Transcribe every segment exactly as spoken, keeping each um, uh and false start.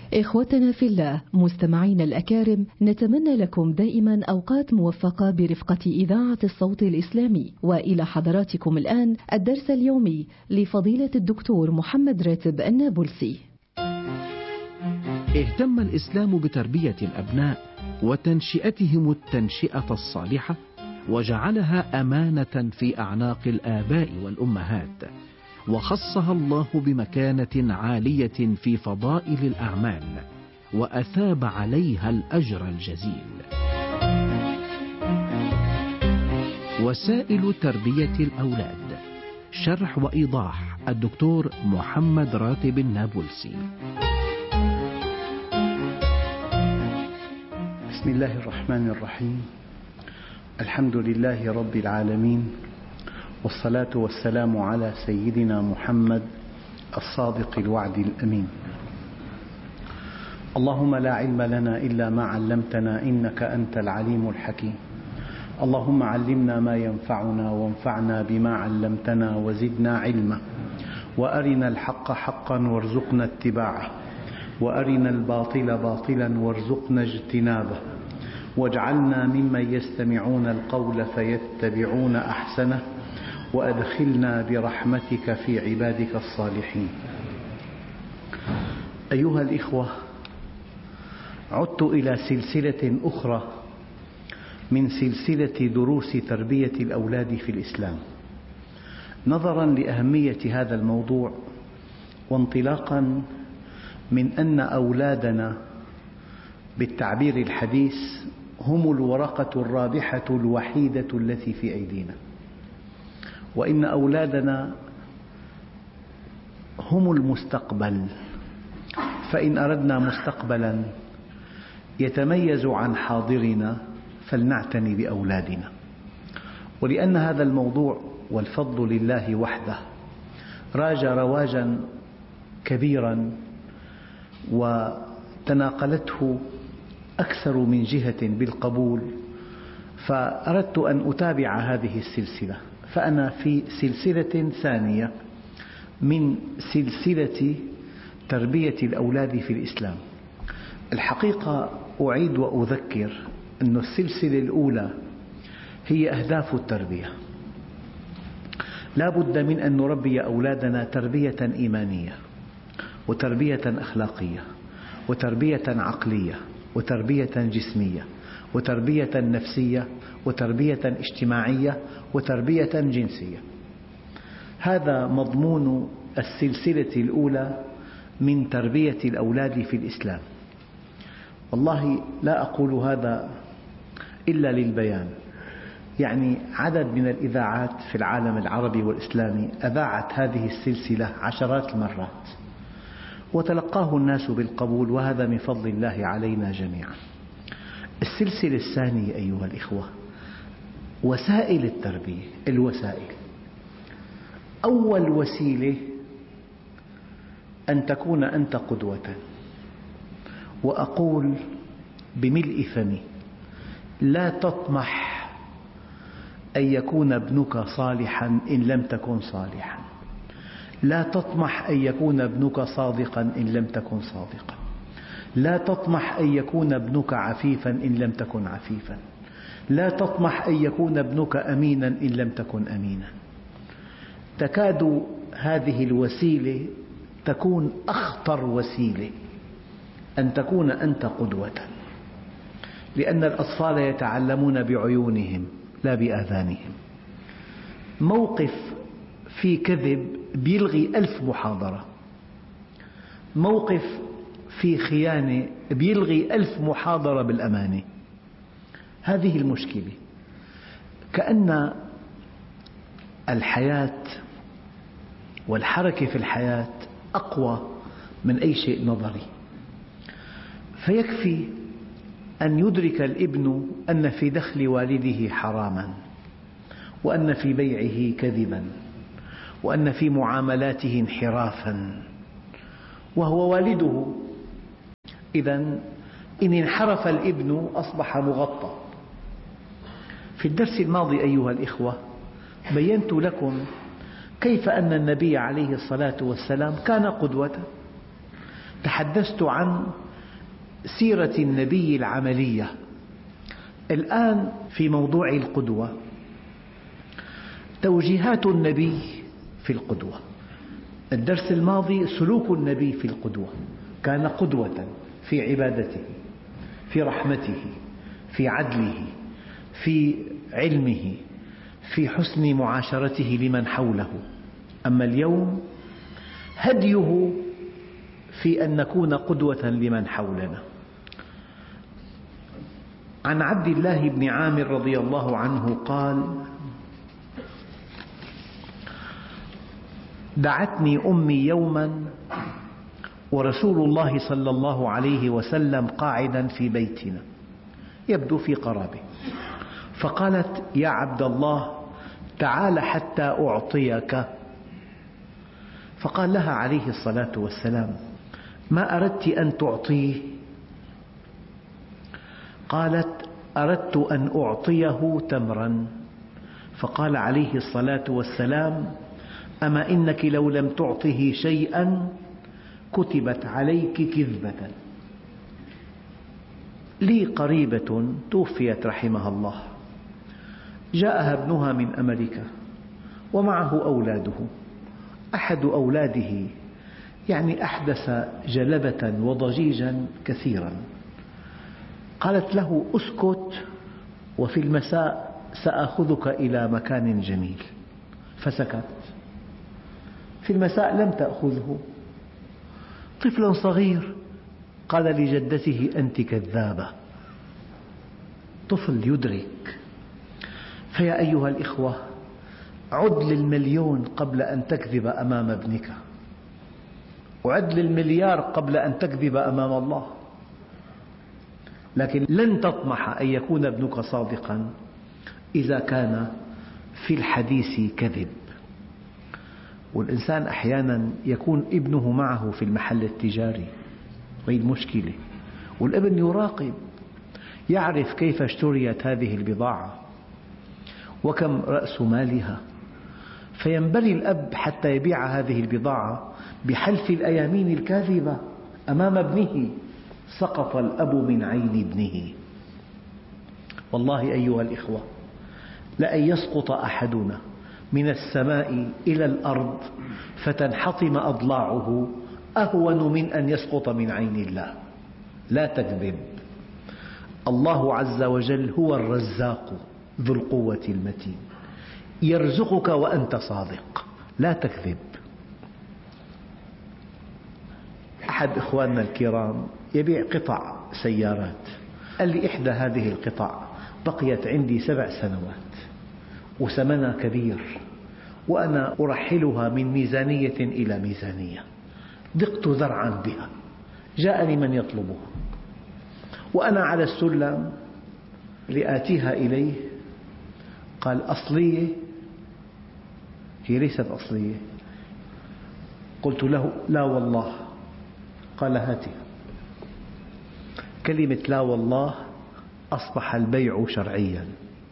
إخوتنا في الله مستمعين الأكارم، نتمنى لكم دائما أوقات موفقة برفقة إذاعة الصوت الإسلامي. وإلى حضراتكم الآن الدرس اليومي لفضيلة الدكتور محمد راتب النابلسي. اهتم الإسلام بتربية الأبناء وتنشئتهم التنشئة الصالحة، وجعلها أمانة في أعناق الآباء والأمهات، وخصها الله بمكانة عالية في فضائل الأعمال، وأثاب عليها الأجر الجزيل. وسائل تربية الأولاد، شرح وإيضاح الدكتور محمد راتب النابلسي. بسم الله الرحمن الرحيم. الحمد لله رب العالمين، والصلاة والسلام على سيدنا محمد الصادق الوعد الأمين. اللهم لا علم لنا إلا ما علمتنا إنك أنت العليم الحكيم. اللهم علمنا ما ينفعنا وانفعنا بما علمتنا وزدنا علما، وأرنا الحق حقا وارزقنا اتباعه، وأرنا الباطل باطلا وارزقنا اجتنابه، واجعلنا ممن يستمعون القول فيتبعون أحسنه، وأدخلنا برحمتك في عبادك الصالحين. أيها الإخوة، عدت إلى سلسلة أخرى من سلسلة دروس تربية الأولاد في الإسلام، نظرا لأهمية هذا الموضوع، وانطلاقا من أن أولادنا بالتعبير الحديث هم الورقة الرابحة الوحيدة التي في أيدينا، وإن أولادنا هم المستقبل، فإن أردنا مستقبلا يتميز عن حاضرنا فلنعتني بأولادنا. ولأن هذا الموضوع والفضل لله وحده راج رواجا كبيرا وتناقلته أكثر من جهة بالقبول، فأردت أن أتابع هذه السلسلة، فأنا في سلسلة ثانية من سلسلة تربية الأولاد في الإسلام. الحقيقة أعيد وأذكر أن السلسلة الأولى هي أهداف التربية. لا بد من أن نربي أولادنا تربية إيمانية، وتربية أخلاقية، وتربية عقلية، وتربية جسمية، وتربية نفسية، وتربية اجتماعية، وتربية جنسية. هذا مضمون السلسلة الأولى من تربية الأولاد في الإسلام. والله لا أقول هذا إلا للبيان، يعني عدد من الإذاعات في العالم العربي والإسلامي أذاعت هذه السلسلة عشرات المرات، وتلقاه الناس بالقبول، وهذا من فضل الله علينا جميعا. السلسلة الثانية أيها الإخوة، وسائل التربية. الوسائل، أول وسيلة أن تكون أنت قدوة، وأقول بملء فمي: لا تطمح أن يكون ابنك صالحا إن لم تكن صالحا، لا تطمح أن يكون ابنك صادقا إن لم تكن صادقا، لا تطمح أن يكون ابنك عفيفا إن لم تكن عفيفا، لا تطمح أن يكون ابنك أمينا إن لم تكن أمينا. تكاد هذه الوسيلة تكون أخطر وسيلة، أن تكون أنت قدوة، لأن الأطفال يتعلمون بعيونهم لا بآذانهم. موقف في كذب بيلغي ألف محاضرة، موقف في خيانة بيلغي ألف محاضرة بالأمانة. هذه المشكلة، كأن الحياة والحركة في الحياة أقوى من أي شيء نظري. فيكفي أن يدرك الابن أن في دخل والده حراما، وأن في بيعه كذبا، وأن في معاملاته انحرافا، وهو والده. إذن إن انحرف الابن أصبح مغطى. في الدرس الماضي أيها الإخوة بينت لكم كيف أن النبي عليه الصلاة والسلام كان قدوة، تحدثت عن سيرة النبي العملية. الآن في موضوع القدوة، توجيهات النبي في القدوة. الدرس الماضي سلوك النبي في القدوة، كان قدوة في عبادته، في رحمته، في عدله، في علمه، في حسن معاشرته لمن حوله. أما اليوم هديه في أن نكون قدوة لمن حولنا. عن عبد الله بن عامر رضي الله عنه قال: دعتني أمي يوما ورسول الله صلى الله عليه وسلم قاعدا في بيتنا، يبدو في قرابة، فقالت: يا عبد الله تعال حتى أعطيك. فقال لها عليه الصلاة والسلام: ما أردت أن تعطيه؟ قالت: أردت أن أعطيه تمرا. فقال عليه الصلاة والسلام: أما إنك لو لم تعطه شيئا كتبت عليك كذبة. لي قريبة توفيت رحمها الله، جاءها ابنها من أمريكا ومعه أولاده. أحد أولاده يعني أحدث جلبة وضجيجا كثيرا. قالت له: اسكت وفي المساء سآخذك إلى مكان جميل. فسكت. في المساء لم تأخذه. طفل صغير قال لجدته: أنت كذابة. طفل يدرك. فيا أيها الإخوة، عد للمليون قبل أن تكذب أمام ابنك، وعد للمليار قبل أن تكذب أمام الله. لكن لن تطمح أن يكون ابنك صادقا إذا كان في الحديث كذب. والإنسان أحيانا يكون ابنه معه في المحل التجاري، وهي المشكلة، والابن يراقب، يعرف كيف اشتريت هذه البضاعة وكم رأس مالها، فينبري الأب حتى يبيع هذه البضاعة بحلف الأيامين الكاذبة أمام ابنه. سقط الأب من عين ابنه. والله أيها الإخوة، لأن يسقط أحدنا من السماء إلى الأرض فتنحطم أضلاعه أهون من أن يسقط من عين الله. لا تكذب. الله عز وجل هو الرزاق ذو القوة المتين، يرزقك وأنت صادق، لا تكذب. أحد إخواننا الكرام يبيع قطع سيارات، قال لي: إحدى هذه القطع بقيت عندي سبع سنوات وثمنها كبير، وأنا أرحلها من ميزانية إلى ميزانية، ضقت ذرعا بها. جاءني من يطلبها وأنا على السلم لآتيها إليه، قال: أصلية؟ هي ليست أصلية. قلت له: لا والله. قال: هاتها. كلمة لا والله أصبح البيع شرعيا.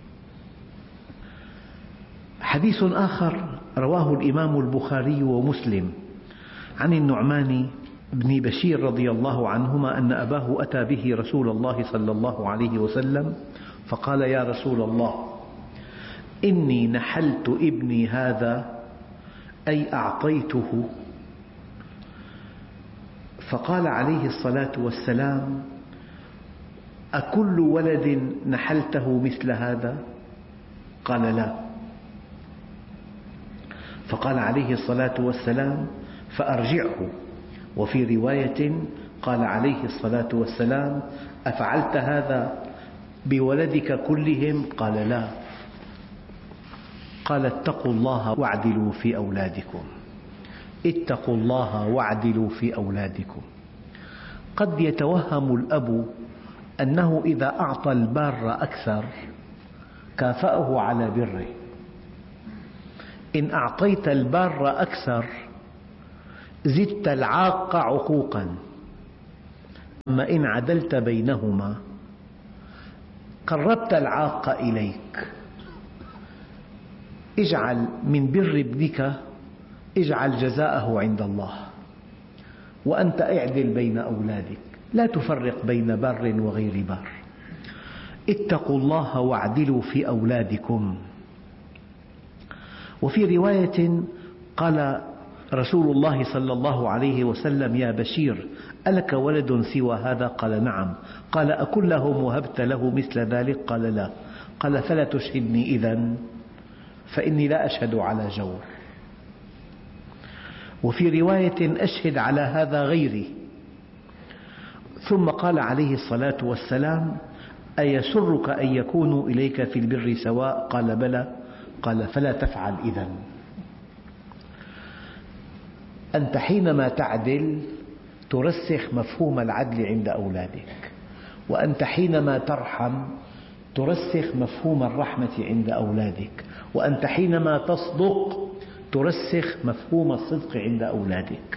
حديث آخر رواه الإمام البخاري ومسلم عن النعمان بن بشير رضي الله عنهما أن أباه أتى به رسول الله صلى الله عليه وسلم فقال: يا رسول الله، إني نحلت ابني هذا، أي أعطيته. فقال عليه الصلاة والسلام: أكل ولد نحلته مثل هذا؟ قال: لا. فقال عليه الصلاة والسلام: فأرجعه. وفي رواية قال عليه الصلاة والسلام: أفعلت هذا بولدك كلهم؟ قال: لا. قال: اتقوا الله واعدلوا في أولادكم. اتقوا الله واعدلوا في أولادكم. قد يتوهم الأب أنه إذا أعطى البار أكثر كافأه على بره. إن أعطيت البار أكثر زدت العاق عقوقا، أما إن عدلت بينهما قربت العاق إليك. اجعل من بر ابنك اجعل جزاءه عند الله. وأنت اعدل بين أولادك، لا تفرق بين بار وغير بار. اتقوا الله واعدلوا في أولادكم. وفي رواية قال رسول الله صلى الله عليه وسلم: يا بشير، ألك ولد سوى هذا؟ قال: نعم. قال: أكلهم وهبت له مثل ذلك؟ قال: لا. قال: فلا تشهدني إذن، فإني لا أشهد على جور. وفي رواية: أشهد على هذا غيري. ثم قال عليه الصلاة والسلام: أيسرك أن يكونوا إليك في البر سواء؟ قال: بلى. قال: فلا تفعل إذن. أنت حينما تعدل ترسخ مفهوم العدل عند أولادك، وأنت حينما ترحم ترسخ مفهوم الرحمة عند أولادك، وأنت حينما تصدق ترسخ مفهوم الصدق عند أولادك.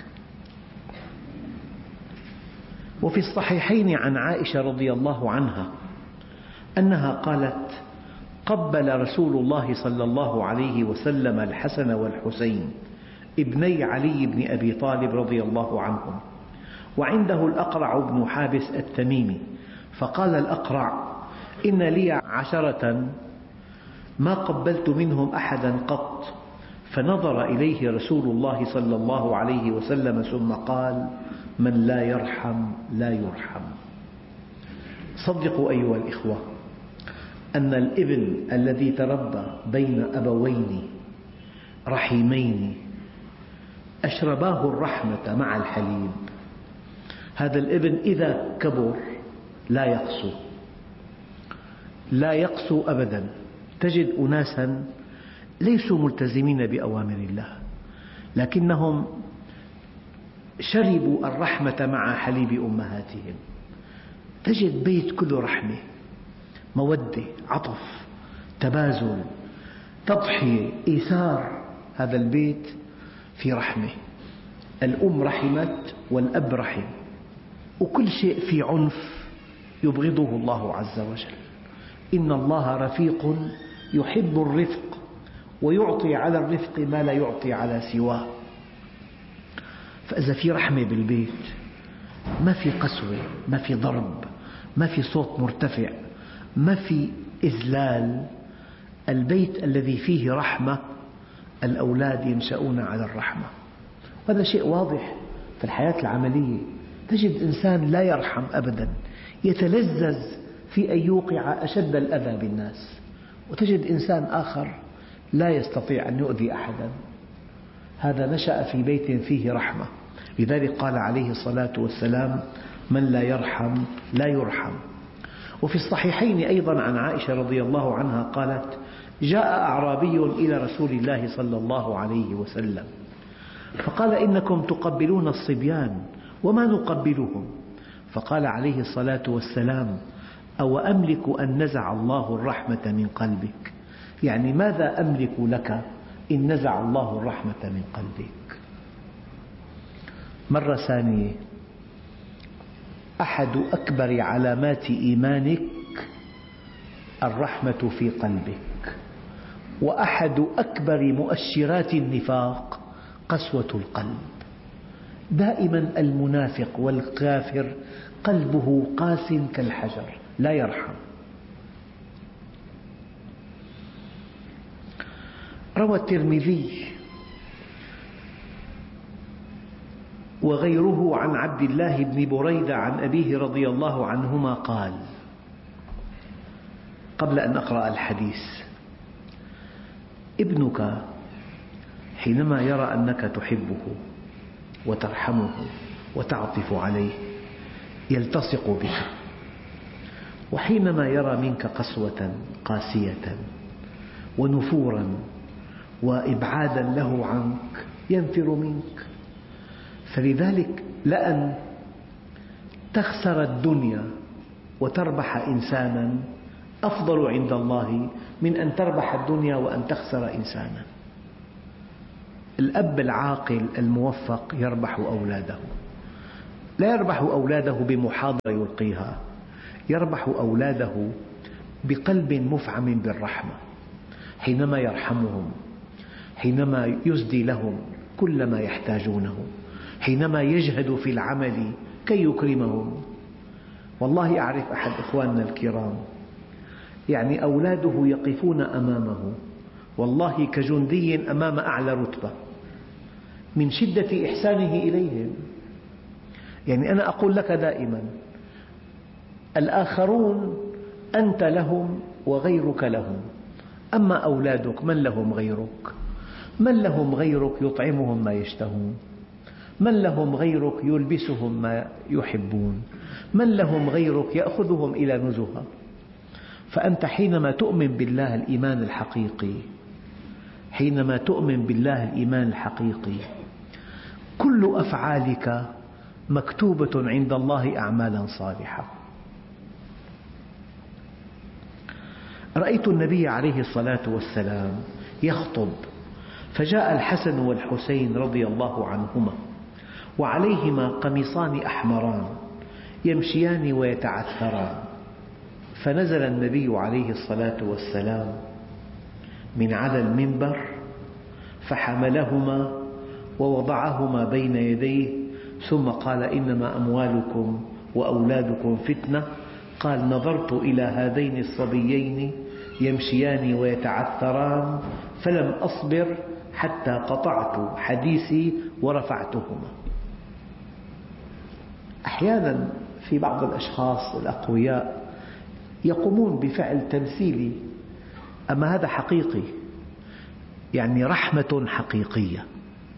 وفي الصحيحين عن عائشة رضي الله عنها أنها قالت: قبل رسول الله صلى الله عليه وسلم الحسن والحسين ابني علي بن أبي طالب رضي الله عنهم، وعنده الأقرع بن حابس التميمي، فقال الأقرع: إن لي عشرة ما قبلت منهم أحدا قط. فنظر إليه رسول الله صلى الله عليه وسلم ثم قال: من لا يرحم لا يرحم. صدقوا أيها الإخوة أن الابن الذي تربى بين أبوين رحيمين أشرباه الرحمة مع الحليب، هذا الابن إذا كبر لا يقسو، لا يقسو أبدا. تجد أناسا ليسوا ملتزمين بأوامر الله، لكنهم شربوا الرحمة مع حليب أمهاتهم. تجد بيت كله رحمة، مودة، عطف، تبازل، تضحية، إيثار. هذا البيت في رحمة، الأم رحمت والأب رحم، وكل شيء في عنف يبغضه الله عز وجل. إن الله رفيق يحب الرفق ويعطي على الرفق ما لا يعطي على سواه. فإذا في رحمة بالبيت ما في قسوة، ما في ضرب، ما في صوت مرتفع، ما في إذلال. البيت الذي فيه رحمة الأولاد ينشأون على الرحمة. هذا شيء واضح في الحياة العملية. تجد إنسان لا يرحم أبدا، يتلذذ في أن يوقع أشد الأذى بالناس، وتجد إنسان آخر لا يستطيع أن يؤذي أحدا. هذا نشأ في بيت فيه رحمة. لذلك قال عليه الصلاة والسلام: من لا يرحم لا يرحم. وفي الصحيحين أيضا عن عائشة رضي الله عنها قالت: جاء أعرابي إلى رسول الله صلى الله عليه وسلم فقال: إنكم تقبلون الصبيان وما نقبلهم. فقال عليه الصلاة والسلام: أو أملك أن نزع الله الرحمة من قلبك؟ يعني ماذا أملك لك إن نزع الله الرحمة من قلبك؟ مرة ثانية: أحد أكبر علامات إيمانك الرحمة في قلبك، وأحد أكبر مؤشرات النفاق قسوة القلب. دائما المنافق والكافر قلبه قاس كالحجر لا يرحم. روى الترمذي وغيره عن عبد الله بن بريدة عن أبيه رضي الله عنهما قال: قبل أن أقرأ الحديث: ابنك حينما يرى أنك تحبه وترحمه وتعطف عليه يلتصق بك، وحينما يرى منك قسوة قاسية ونفورا وإبعادا له عنك ينفر منك. فلذلك لأن تخسر الدنيا وتربح إنسانا أفضل عند الله من أن تربح الدنيا وأن تخسر إنسانا. الأب العاقل الموفق يربح أولاده، لا يربح أولاده بمحاضرة يلقيها، يربح أولاده بقلب مفعم بالرحمة، حينما يرحمهم، حينما يسدي لهم كل ما يحتاجونه، حينما يجهد في العمل كي يكرمهم. والله أعرف أحد إخواننا الكرام يعني أولاده يقفون أمامه والله كجندي أمام أعلى رتبة من شدة إحسانه إليهم. يعني أنا أقول لك دائما الآخرون أنت لهم وغيرك لهم، أما أولادك من لهم غيرك؟ من لهم غيرك يطعمهم ما يشتهون؟ من لهم غيرك يلبسهم ما يحبون؟ من لهم غيرك يأخذهم إلى نزهة؟ فأنت حينما تؤمن بالله الإيمان الحقيقي حينما تؤمن بالله الإيمان الحقيقي كل أفعالك مكتوبة عند الله أعمالا صالحة. رأيت النبي عليه الصلاة والسلام يخطب فجاء الحسن والحسين رضي الله عنهما وعليهما قميصان أحمران يمشيان ويتعثران، فنزل النبي عليه الصلاة والسلام من على المنبر فحملهما ووضعهما بين يديه ثم قال إنما أموالكم وأولادكم فتنة. قال نظرت إلى هذين الصبيين يمشيان ويتعثران فلم أصبر حتى قطعت حديثي ورفعتهما. أحيانا في بعض الأشخاص الأقوياء يقومون بفعل تمثيلي، أما هذا حقيقي، يعني رحمة حقيقية.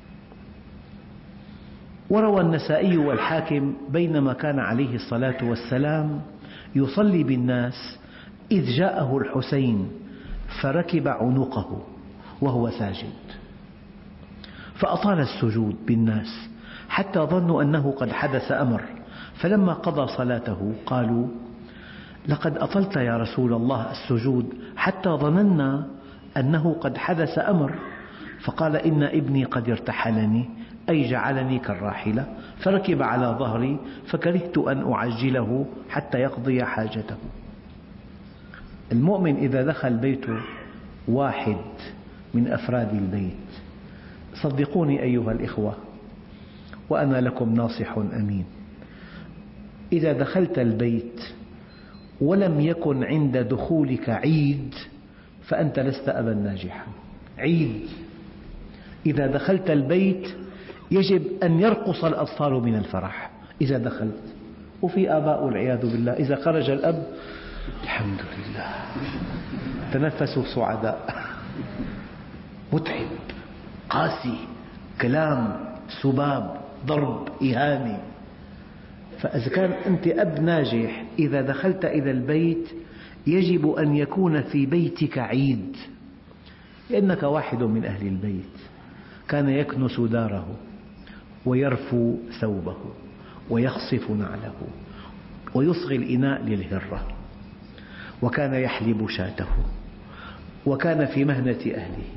وروى النسائي والحاكم بينما كان عليه الصلاة والسلام يصلي بالناس إذ جاءه الحسين فركب عنقه وهو ساجد فأطال السجود بالناس حتى ظنوا أنه قد حدث أمر، فلما قضى صلاته قالوا لقد أطلت يا رسول الله السجود حتى ظننا أنه قد حدث أمر. فقال إن ابني قد ارتحلني أي جعلني كالراحلة فركب على ظهري فكرهت أن أعجله حتى يقضي حاجته. المؤمن إذا دخل بيته واحد من أفراد البيت، صدقوني أيها الإخوة وأنا لكم ناصح أمين، إذا دخلت البيت ولم يكن عند دخولك عيد فأنت لست أبا ناجحا. عيد، إذا دخلت البيت يجب أن يرقص الأطفال من الفرح إذا دخلت. وفي آباء والعياذ بالله إذا خرج الأب الحمد لله تنفسوا سعداء، متعب، قاسي، كلام، سباب، ضرب، إهانة. فإذا كان أنت أب ناجح إذا دخلت إلى البيت يجب أن يكون في بيتك عيد، لأنك واحد من أهل البيت. كان يكنس داره ويرفو ثوبه ويخصف نعله ويصغي الإناء للهرة، وكان يحلب شاته، وكان في مهنة أهله.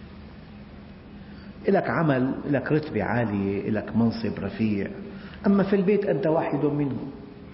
لك عمل، لك رتبة عالية، لك منصب رفيع، أما في البيت أنت واحد منهم.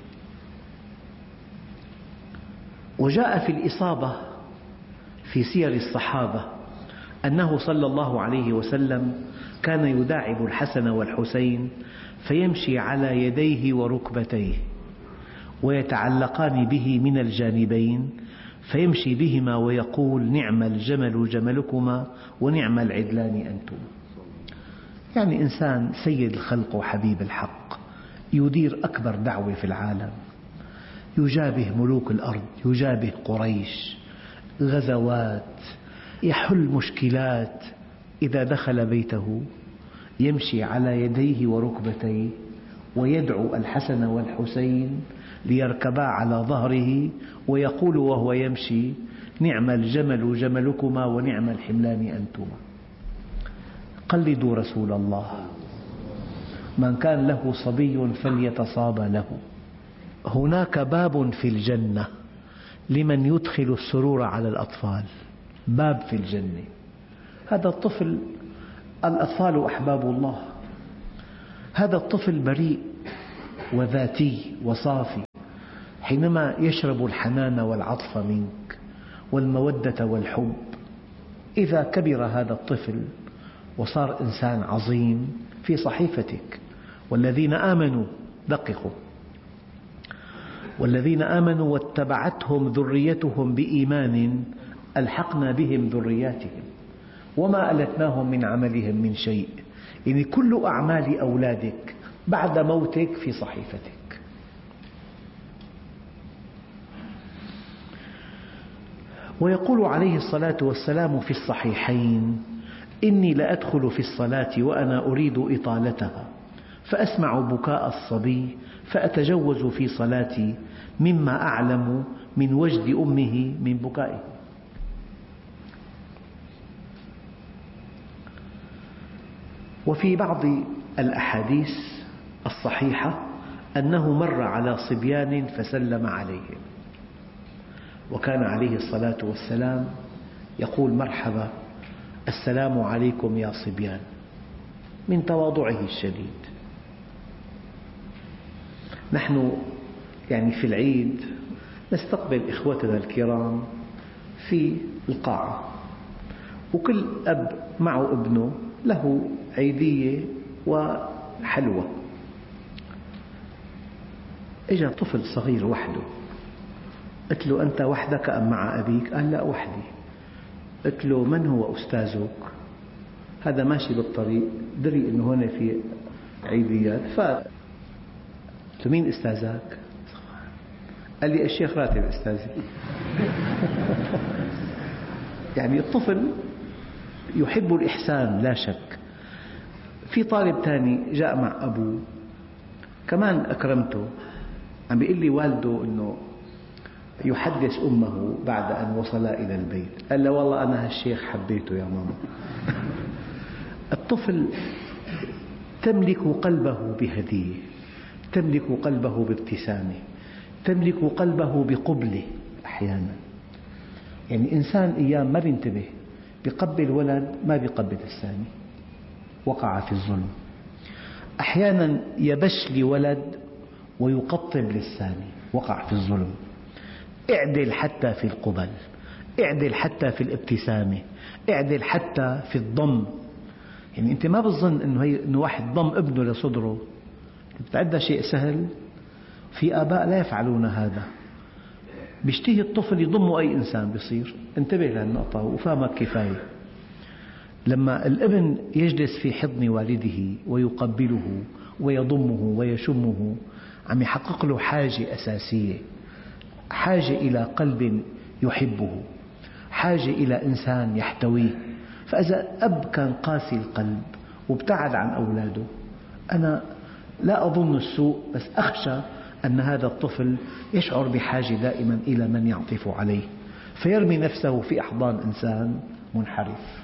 وجاء في الإصابة في سير الصحابة أنه صلى الله عليه وسلم كان يداعب الحسن والحسين فيمشي على يديه وركبتيه ويتعلقان به من الجانبين فيمشي بهما ويقول نعم الجمل جملكما ونعم العدلان أنتم. يعني إنسان سيد الخلق وحبيب الحق، يدير أكبر دعوة في العالم، يجابه ملوك الأرض، يجابه قريش، غزوات، يحل مشكلات. إذا دخل بيته يمشي على يديه وركبتيه ويدعو الحسن والحسين ليركبا على ظهره ويقول وهو يمشي نعم الجمل جملكما ونعم الحملان أنتما. قلدوا رسول الله، من كان له صبي فليتصاب له. هناك باب في الجنة لمن يدخل السرور على الأطفال، باب في الجنة. هذا الطفل، الأطفال أحباب الله، هذا الطفل بريء وذاتي وصافي، حينما يشرب الحنان والعطف منك والمودة والحب. إذا كبر هذا الطفل وصار إنسان عظيم في صحيفتك والذين آمنوا، دققوا، والذين آمنوا واتبعتهم ذريتهم بإيمان ألحقنا بهم ذرياتهم وما ألتناهم من عملهم من شيء. يعني كل أعمال أولادك بعد موتك في صحيفتك. ويقول عليه الصلاة والسلام في الصحيحين: إني لأدخل في الصلاة وأنا أريد إطالتها فأسمع بكاء الصبي فأتجوز في صلاتي مما أعلم من وجد أمه من بكائه. وفي بعض الأحاديث الصحيحة أنه مر على صبيان فسلم عليهم، وكان عليه الصلاة والسلام يقول: مرحبا، السلام عليكم يا صبيان، من تواضعه الشديد. نحن يعني في العيد نستقبل إخوتنا الكرام في القاعة، وكل أب معه ابنه له عيدية وحلوى. إجا طفل صغير وحده، قلت له: أنت وحدك أم مع أبيك؟ قال: لا، وحدي. قلت له: من هو أستاذك؟ هذا ماشي بالطريق دري أنه هنا في عيديات، فات. قلت له: مين أستاذك؟ قال لي: الشيخ راتب أستاذي. يعني الطفل يحب الإحسان لا شك. في طالب ثاني جاء مع أبوه، كمان أكرمته، عم بيقول لي والده أنه يحدث أمه بعد أن وصلا إلى البيت، قال له: والله أنا هالشيخ حبيته يا ماما. الطفل تملك قلبه بهدية، تملك قلبه بابتسامة، تملك قلبه بقبله. أحيانا يعني إنسان أيام ما بينتبه، بيقبل ولد ما بيقبل الثاني، وقع في الظلم. أحيانا يبش لولد ويقطب للثاني، وقع في الظلم. اعدل حتى في القبل، اعدل حتى في الابتسامة، اعدل حتى في الضم. يعني أنت ما بتظن أنه, هي أنه واحد ضم ابنه لصدره بتعدى شيء سهل؟ في آباء لا يفعلون هذا، بيشتهي الطفل يضم أي إنسان بيصير. انتبه لهالنقطة وفهمك كفاية. لما الابن يجلس في حضن والده ويقبله ويضمه ويشمه، عم يحقق له حاجة أساسية، حاجة إلى قلب يحبه، حاجة إلى إنسان يحتويه. فإذا أب كان قاسي القلب وابتعد عن أولاده، أنا لا أظن السوء، بس أخشى أن هذا الطفل يشعر بحاجة دائما إلى من يعطف عليه، فيرمي نفسه في أحضان إنسان منحرف.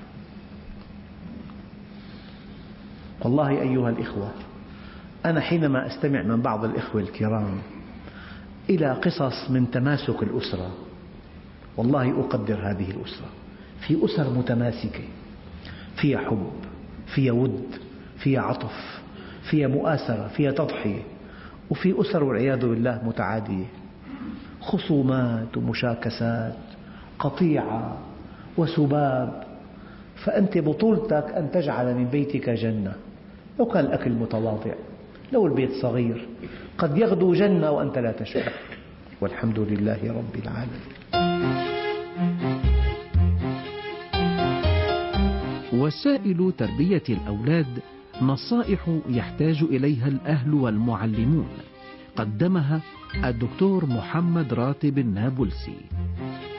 والله أيها الإخوة، أنا حينما أستمع من بعض الإخوة الكرام إلى قصص من تماسك الأسرة، والله أقدر هذه الأسرة. في أسر متماسكة، فيها حب، فيها ود، فيها عطف، فيها مؤاسرة، فيها تضحية. وفي أسر والعياذ بالله متعادية، خصومات ومشاكسات، قطيعة وسباب. فأنت بطولتك أن تجعل من بيتك جنة. لو كان الأكل متواضع، لو البيت صغير، قد يغدو جنة وأنت لا تشعر. والحمد لله رب العالمين. وسائل تربية الأولاد نصائح يحتاج إليها الأهل والمعلمون، قدمها الدكتور محمد راتب النابلسي.